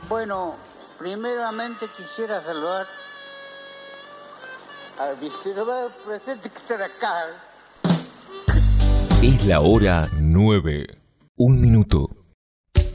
Bueno, primeramente quisiera saludar al viceministro presente que está acá. Es la hora 9. 1 minuto.